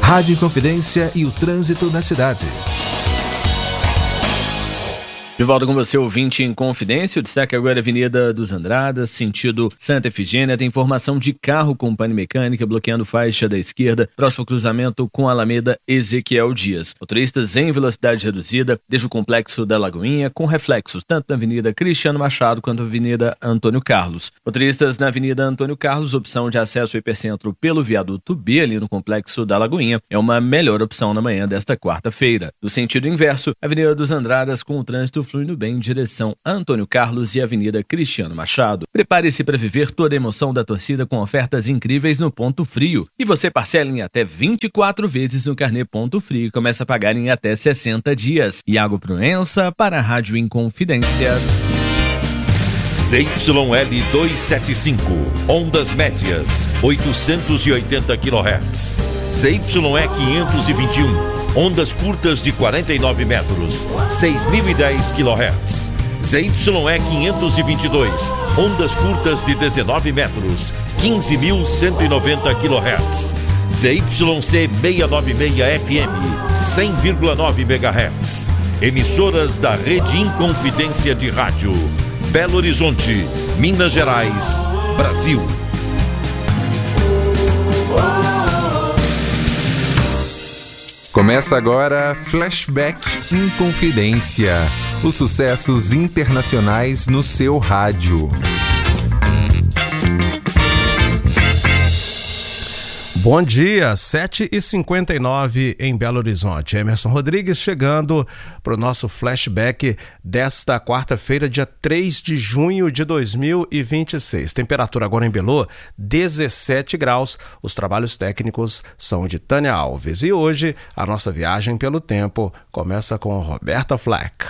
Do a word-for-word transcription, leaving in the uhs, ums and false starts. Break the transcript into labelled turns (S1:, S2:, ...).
S1: Rádio Inconfidência e o trânsito na cidade.
S2: De volta com você, ouvinte em Confidência. O destaque agora é Avenida dos Andradas, sentido Santa Efigênia. Tem informação de carro com pane mecânica bloqueando faixa da esquerda, próximo ao cruzamento com a Alameda Ezequiel Dias. Motoristas em velocidade reduzida, desde o complexo da Lagoinha, com reflexos tanto na Avenida Cristiano Machado quanto na Avenida Antônio Carlos. Motoristas na Avenida Antônio Carlos, opção de acesso ao hipercentro pelo viaduto B, ali no complexo da Lagoinha, é uma melhor opção na manhã desta quarta-feira. No sentido inverso, Avenida dos Andradas com o trânsito fluindo bem em direção a Antônio Carlos e Avenida Cristiano Machado. Prepare-se para viver toda a emoção da torcida com ofertas incríveis no Ponto Frio. E você parcela em até vinte e quatro vezes no carnê Ponto Frio e começa a pagar em até sessenta dias. Iago Proença para a Rádio Inconfidência.
S3: Z Y L duzentos e setenta e cinco, ondas médias, oitocentos e oitenta quilohertz. Z Y E quinhentos e vinte e um, ondas curtas de quarenta e nove metros, seis mil e dez quilohertz. Z Y E quinhentos e vinte e dois, ondas curtas de dezenove metros, quinze mil cento e noventa quilohertz. Z Y C seiscentos e noventa e seis F M, cem vírgula nove megahertz. Emissoras da Rede Inconfidência de Rádio. Belo Horizonte, Minas Gerais, Brasil.
S1: Começa agora Flashback Inconfidência. Os sucessos internacionais no seu rádio.
S4: Bom dia, sete e cinquenta e nove em Belo Horizonte. Emerson Rodrigues chegando para o nosso flashback desta quarta-feira, dia três de junho de dois mil e vinte e seis. Temperatura agora em Belo, dezessete graus. Os trabalhos técnicos são de Tânia Alves. E hoje a nossa viagem pelo tempo começa com Roberta Flack.